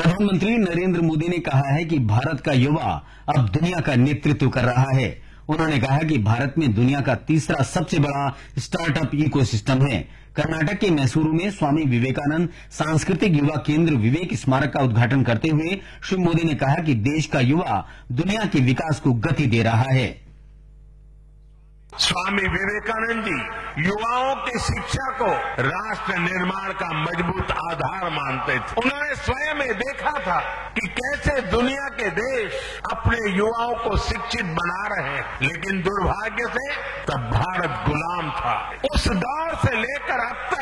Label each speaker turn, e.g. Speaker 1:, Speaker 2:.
Speaker 1: प्रधानमंत्री नरेंद्र मोदी ने कहा है कि भारत का युवा अब दुनिया का नेतृत्व कर रहा है। उन्होंने कहा कि भारत में दुनिया का तीसरा सबसे बड़ा स्टार्टअप इकोसिस्टम है। कर्नाटक के मैसूरू में स्वामी विवेकानंद सांस्कृतिक युवा केंद्र विवेक स्मारक का उद्घाटन करते हुए श्री मोदी ने कहा कि देश का युवा दुनिया के विकास को गति दे रहा है।
Speaker 2: स्वामी विवेकानंद जी युवाओं की शिक्षा को राष्ट्र निर्माण का मजबूत आधार मानते थे। उन्होंने स्वयं देखा था कि कैसे दुनिया के देश अपने युवाओं को शिक्षित बना रहे हैं, लेकिन दुर्भाग्य से तब भारत गुलाम था। उस दौर से लेकर अब तक